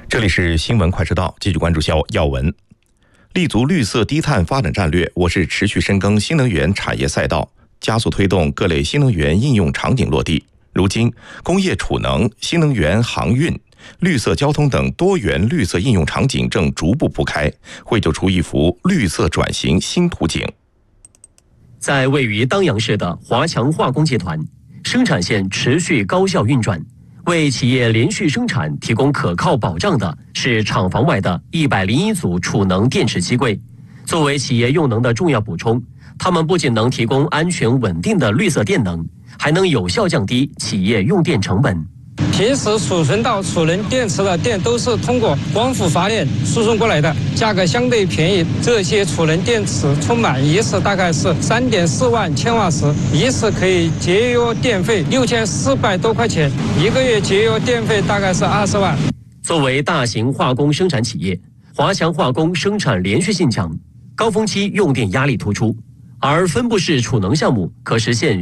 这里是新闻快车道，继续关注要闻。立足绿色低碳发展战略，我市持续深耕新能源产业赛道，加速推动各类新能源应用场景落地。如今，工业储能、新能源航运、绿色交通等多元绿色应用场景正逐步铺开，绘就出一幅绿色转型新图景。 在位于当阳市的华强化工集团，生产线持续高效运转。为企业连续生产提供可靠保障的是厂房外的101组储能电池机柜。作为企业用能的重要补充，它们不仅能提供安全稳定的绿色电能，还能有效降低企业用电成本。 平时储存到储能电池的电都是通过光伏发电输送过来的，价格相对便宜。这些储能电池充满一次大概是3.4万千瓦时，一次可以节约电费6400多块钱，一个月节约电费大概是20万。 作为大型化工生产企业，华强化工生产连续性强，高峰期用电压力突出，而分布式储能项目可实现